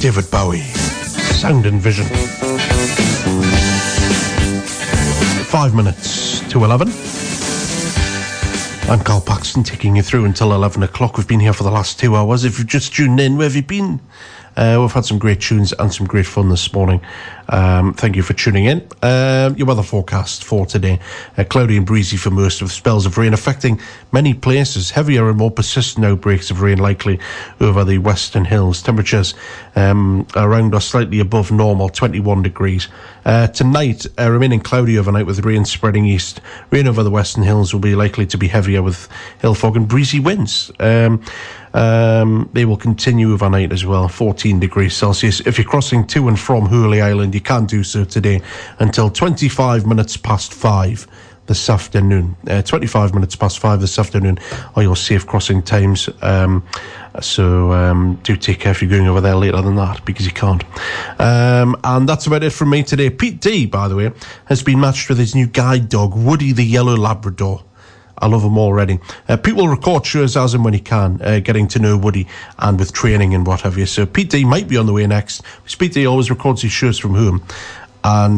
David Bowie, Sound and Vision. 5 minutes to 11. I'm Carl Paxton, taking you through until 11 o'clock. We've been here for the last 2 hours. If you've just tuned in, where have you been? We've had some great tunes and some great fun this morning. Thank you for tuning in. Your weather forecast for today. Cloudy and breezy for most, with spells of rain affecting many places. Heavier and more persistent outbreaks of rain likely over the western hills. Temperatures around or slightly above normal, 21 degrees. Tonight, remaining cloudy overnight with rain spreading east. Rain over the western hills will be likely to be heavier with hill fog and breezy winds. They will continue overnight as well, 14 degrees Celsius. If you're crossing to and from Hurley Island, you can't do so today until 25 minutes past 5 this afternoon. 25 minutes past 5 this afternoon are your safe crossing times. So do take care if you're going over there later than that, because you can't. And that's about it from me today. Pete D, by the way, has been matched with his new guide dog, Woody the Yellow Labrador. I love him already. Pete will record shows as and when he can, getting to know Woody and with training and what have you. So Pete D might be on the way next. Pete D always records his shows from home. And